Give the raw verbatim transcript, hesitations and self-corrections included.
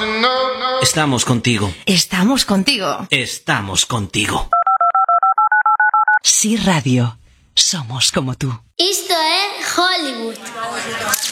Estamos contigo. Estamos contigo. Estamos contigo. Sí Radio. Somos como tú. Isto é Hollywood.